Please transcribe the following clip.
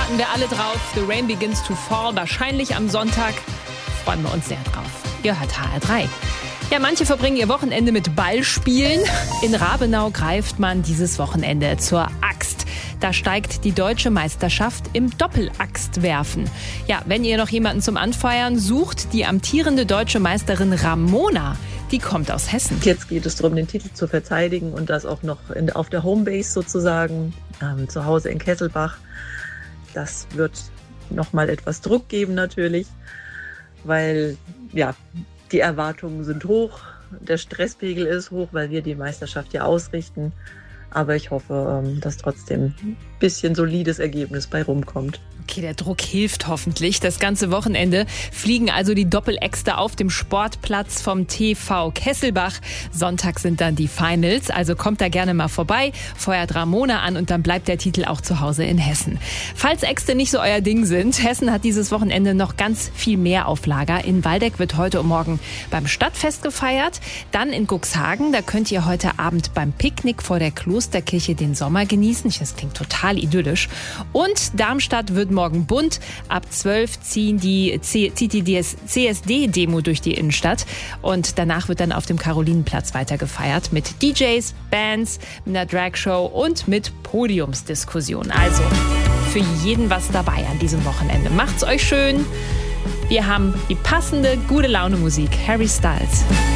warten wir alle drauf. The Rain Begins to Fall, wahrscheinlich am Sonntag. Freuen wir uns sehr drauf. Ihr hört HR3. Ja, manche verbringen ihr Wochenende mit Ballspielen. In Rabenau greift man dieses Wochenende zur Axt. Da steigt die deutsche Meisterschaft im Doppelaxtwerfen. Ja, wenn ihr noch jemanden zum Anfeuern sucht, die amtierende deutsche Meisterin Ramona, die kommt aus Hessen. Jetzt geht es darum, den Titel zu verteidigen und das auch noch auf der Homebase sozusagen, zu Hause in Kesselbach. Das wird nochmal etwas Druck geben natürlich, weil ja, die Erwartungen sind hoch, der Stresspegel ist hoch, weil wir die Meisterschaft ja ausrichten. Aber ich hoffe, dass trotzdem ein bisschen solides Ergebnis bei rumkommt. Okay, der Druck hilft hoffentlich. Das ganze Wochenende fliegen also die Doppeläxte auf dem Sportplatz vom TV Kesselbach. Sonntag sind dann die Finals, also kommt da gerne mal vorbei, feuert Ramona an und dann bleibt der Titel auch zu Hause in Hessen. Falls Äxte nicht so euer Ding sind, Hessen hat dieses Wochenende noch ganz viel mehr auf Lager. In Waldeck wird heute und morgen beim Stadtfest gefeiert. Dann in Cuxhagen, da könnt ihr heute Abend beim Picknick vor der Klosterkirche den Sommer genießen. Das klingt total idyllisch. Und Darmstadt wird morgen bunt. Ab 12 zieht die CSD-Demo durch die Innenstadt. Und danach wird dann auf dem Karolinenplatz weiter gefeiert mit DJs, Bands, mit einer Dragshow und mit Podiumsdiskussionen. Also für jeden was dabei an diesem Wochenende. Macht's euch schön. Wir haben die passende, gute Laune Musik. Harry Styles.